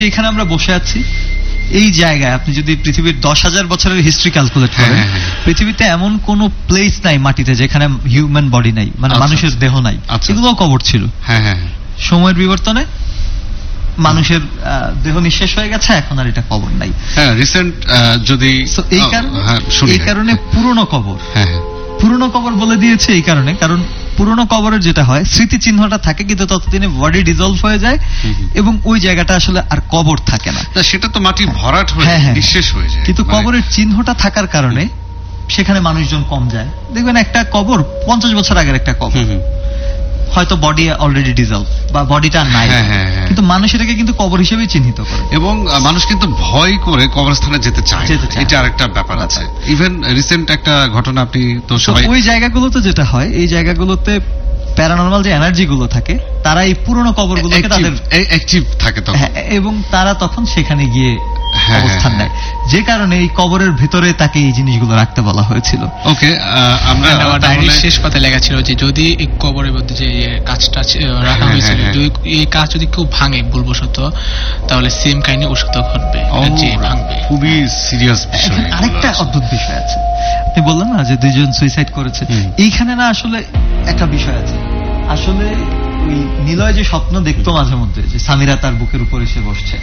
এখানে আমরা বসে আছি এই জায়গায়, আপনি যদি পৃথিবীর 10,000 বছরের হিস্ট্রি ক্যালকুলেট করেন, পৃথিবীতে এমন কোন প্লেস নাই মাটিতে যেখানে হিউম্যান বডি নাই, মানে মানুষের দেহ নাই। এগুলো কবর ছিল। সময়ের বিবর্তনে মানুষের দেহ নিঃশেষ হয়ে গেছে, এখন আর এটা কবর নাই। রিসেন্ট যদি এই কারণে পুরনো কবর, পুরনো কবর বলে দিয়েছে এই কারণে, কারণ পুরনো কবরের যেটা হয় স্মৃতি চিহ্নটা থাকে, কিন্তু ততদিনে বডি ডিজলভ হয়ে যায় এবং ওই জায়গাটা আসলে আর কবর থাকে না। সেটা তো মাটি ভরাট হয়ে নিঃশেষ হয়ে যায়, কিন্তু কবরের চিহ্নটা থাকার কারণে সেখানে মানুষজন কম যায়। দেখবেন একটা কবর 50 বছর আগের একটা কবর, হয়তো বডি অলরেডি ডিজলভ বা বডিটা নাই, কিন্তু মানুষ এটাকে কিন্তু কবর হিসেবেই চিহ্নিত করে এবং মানুষ কিন্তু ভয় করে কবরস্থানে যেতে চায়। এটা আরেকটা ব্যাপার আছে। ইভেন রিসেন্ট একটা ঘটনা, আপনি তো সবাই ওই জায়গাগুলোতে যেটা হয়, এই জায়গাগুলোতে প্যারানরমাল যে এনার্জি গুলো থাকে তারা এই পুরনো কবরগুলোকে তাদের অ্যাক্টিভ থাকে তখন, এবং তারা তখন সেখানে গিয়ে অবস্থান নেয়, যে কারণে এই কবরের ভেতরে তাকে এই জিনিসগুলো রাখতে বলা হয়েছিল। ওকে, আমরা শেষ পাতায় লেখা ছিল যে যদি এই কবরের মধ্যে যে কাজটা রাখা হয়েছিল, এই কাজ যদি কেউ ভাঙে ভুলবশত, তাহলে সেম কাহিনী ওর সাথে ঘটবে, যে ভাঙবে। খুবই সিরিয়াস বিষয়। আরেকটা অদ্ভুত বিষয় আছে, আপনি বললেন না যে 2 জন সুইসাইড করেছে, এইখানে না আসলে একটা বিষয় আছে। আসলে ওই নিলয় যে স্বপ্ন দেখতো মাঝে মধ্যে, যে সামিরা তার বুকের উপর এসে বসছে,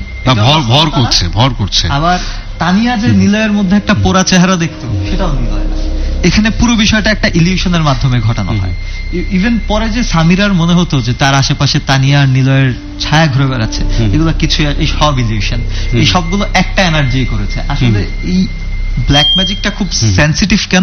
ভর করছে, আবার তানিয়া যে নিলয়ের মধ্যে একটা পোড়া চেহারা দেখতো, সেটাও নিলয় না। এখানে পুরো বিষয়টা একটা ইলিউশনের মাধ্যমে ঘটানো হয়। ইভেন পরে যে সামিরার মনে হতো যে তার আশেপাশে তানিয়া আর নিলয়ের ছায়া ঘুরে বেড়াচ্ছে, এগুলো কিছু, এই সব ইলিউশন, এই সবগুলো একটা এনার্জি করেছে। আসলে এই ব্ল্যাক ম্যাজিকটা খুব সেন্সিটিভ। কেন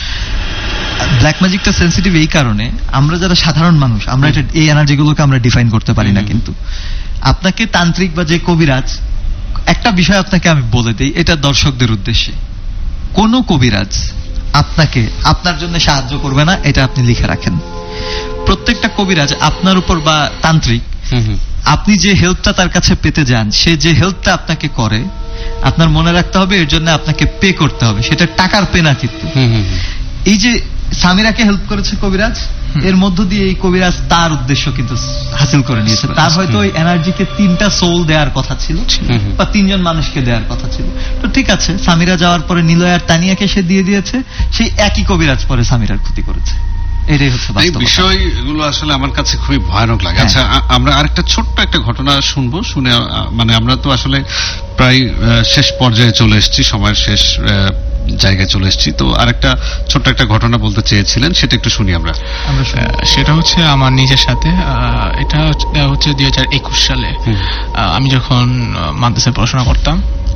ব্ল্যাক ম্যাজিকটা সেন্সিটিভ? এই কারণে আমরা যারা সাধারণ মানুষ, আমরা এটা এই এনার্জিগুলোকে আমরা ডিফাইন করতে পারি না। কিন্তু আপনাকে তান্ত্রিক বা যে কবিরাজ, একটা বিষয় আপনাকে আমি বলে দিই, এটা দর্শকদের উদ্দেশ্যে, কোন কবিরাজ আপনাকে আপনার জন্য সাহায্য করবে না, এটা আপনি লিখে রাখেন। প্রত্যেকটা কবিরাজ আপনার উপর, বা তান্ত্রিক, আপনি যে হেল্পটা তার কাছে পেতে যান, সে যে হেল্পটা আপনাকে করে, আপনার মনে রাখতে হবে এর জন্য আপনাকে পে করতে হবে। সেটা টাকার পে না। কিন্তু এই যে সামিরাকে হেল্প করেছে কবিরাজ, এর মধ্য দিয়ে এই কবিরাজ তার উদ্দেশ্য কিন্তু হাসিল করে নিয়েছে। তার হয়তো ওই এনার্জিকে 3টা সোল দেওয়ার কথা ছিল, বা 3 জন মানুষকে দেওয়ার কথা ছিল। তো ঠিক আছে, সামিরা যাওয়ার পরে নিলয় আর তানিয়াকে সে দিয়ে দিয়েছে, সেই একই কবিরাজ পরে সামিরার ক্ষতি করেছে। এটাই হচ্ছে এই বিষয়গুলো। আসলে আমার কাছে খুবই ভয়ানক লাগে। আচ্ছা, আমরা আরেকটা ছোট্ট একটা ঘটনা শুনবো, শুনে মানে আমরা তো আসলে প্রায় শেষ পর্যায়ে চলে এসেছি, সময়ের শেষ জায়গায় চলে এসেছি। তো আরেকটা ছোট্ট একটা ঘটনা বলতে চেয়েছিলেন, সেটা একটু শুনি আমরা। সেটা হচ্ছে আমার নিজের সাথে। এটা হচ্ছে 2021 সালে আমি যখন মাদ্রাসায় পড়াশোনা করতাম।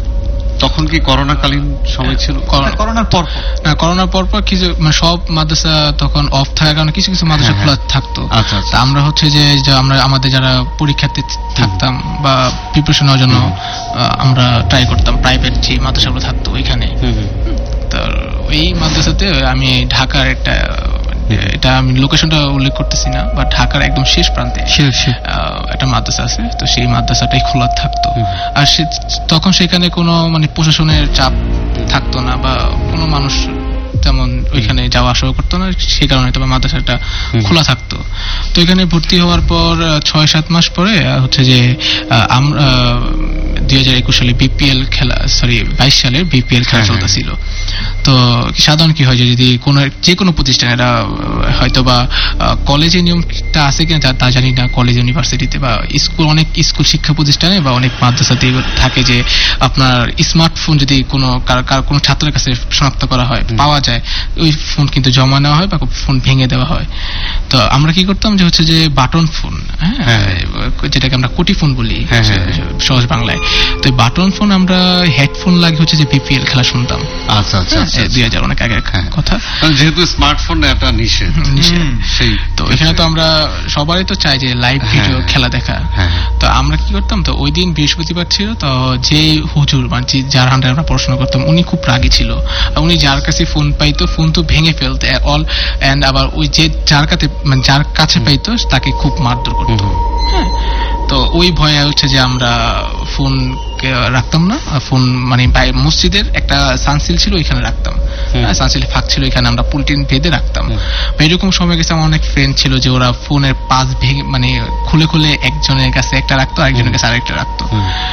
তখন কি করোনাকালীন সময় ছিল? করোনার পর কিছু, মানে সব মাদ্রাসা তখন অফ থাকার কারণে কিছু কিছু মাদ্রাসা খোলা থাকতো। আমরা হচ্ছে যে আমরা আমাদের যারা পরীক্ষার্থী থাকতাম বা প্রিপারেশন নেওয়ার জন্য আমরা ট্রাই করতাম প্রাইভেট যে মাদ্রাসাগুলো থাকতো ওইখানে। তো এই মাদ্রাসাতে আমি ঢাকার এটা আমি লোকেশনটা উল্লেখ করতেছি না, বা ঢাকার একদম শেষ প্রান্তে একটা মাদ্রাসা আছে। তো সেই মাদ্রাসাটাই খোলা থাকতো। আর তখন সেখানে কোনো মানে প্রশাসনের চাপ থাকতো না, বা কোনো মানুষ তেমন ওইখানে যাওয়া আসা করতো না, সেই কারণে তবে মাদ্রাসাটা খোলা থাকতো। তো এখানে ভর্তি হওয়ার পর 6-7 মাস পরে হচ্ছে যে আমরা 2021 সালে বিপিএল খেলা, 22 সালের বিপিএল খেলা চলতেছিল। তো সাধারণ কি হয়, যদি যে কোনো প্রতিষ্ঠান, এটা হয়তো বা কলেজে নিয়মটা আছে কিনা তা জানি না, কলেজ ইউনিভার্সিটিতে বা স্কুল, অনেক স্কুল শিক্ষা প্রতিষ্ঠানে বা অনেক মাদ্রাসাতে থাকে যে আপনার স্মার্টফোন যদি কোনো ছাত্রের কাছে শনাক্ত করা হয়, পাওয়া যায়, ওই ফোন কিন্তু জমা নেওয়া হয় বা ফোন ভেঙে দেওয়া হয়। তো আমরা কি করতাম যে হচ্ছে যে বাটন ফোন, যেটাকে আমরা কোটি ফোন বলি সহজ বাংলায়, তো বাটন ফোন আমরা হেডফোন লাগে হচ্ছে যে বিপিএল খেলা শুনতাম। আচ্ছা, 2000 অনেক আগের কথা, যেহেতু স্মার্টফোন একটা নিষেধ। তো এখানে তো আমরা সবাই তো চাই যে লাইভ ভিডিও খেলা দেখা। তো আমরা কি করতাম, তো ওই দিন বৃহস্পতিবার ছিল, তো যে হুজুর মানে যার হান্ডারে আমরা পড়াশোনা করতাম, উনি খুব রাগী ছিল। উনি যার কাছে ফোন পাইতো, ফোন তো ভেঙে ফেলতো অল, এন্ড আবার ওই যে যার কাছে পাইতো তাকে খুব মারধর করতো। তো ওই ভয়ে হচ্ছে যে আমরা ফোন রাখতাম না ফোন, মানে মসজিদের একটা সানসিল ছিল ওইখানে রাখতাম, সানসিলে ফাঁক ছিল ওইখানে আমরা পলিথিন বেঁধে রাখতাম। এরকম সময় গেছে আমার অনেক ফ্রেন্ড ছিল যে ওরা ফোনের পাস ভেঙে মানে খুলে একজনের কাছে একটা রাখতো, আরেকজনের কাছে আরেকটা রাখতো।